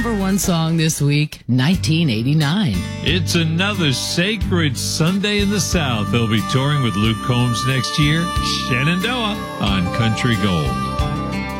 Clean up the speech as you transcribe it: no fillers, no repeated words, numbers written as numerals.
number one song this week, 1989. It's another sacred Sunday in the South. They'll be touring with Luke Combs next year. Shenandoah on Country Gold.